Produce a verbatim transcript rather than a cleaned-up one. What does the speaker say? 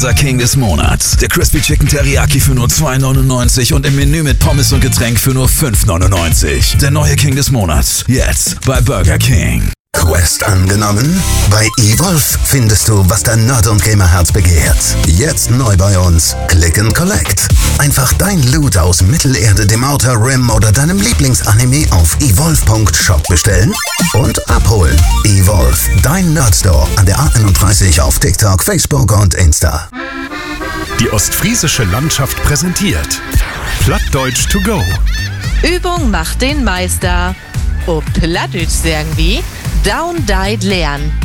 unser King des Monats. Der Crispy Chicken Teriyaki für nur zwei neunundneunzig und im Menü mit Pommes und Getränk für nur fünf neunundneunzig. Der neue King des Monats. Jetzt bei Burger King. Quest angenommen? Bei eWolf findest du, was dein Nerd- und Gamerherz begehrt. Jetzt neu bei uns. Click and Collect. Einfach dein Loot aus Mittelerde, dem Outer Rim oder deinem Lieblingsanime auf evolve punkt shop bestellen und abholen. eWolf, dein Nerdstore an der A einunddreißig auf TikTok, Facebook und Insta. Die ostfriesische Landschaft präsentiert Plattdeutsch to go. Übung macht den Meister. Ob Plattdeutsch sagen wie Down, Died, Lernen.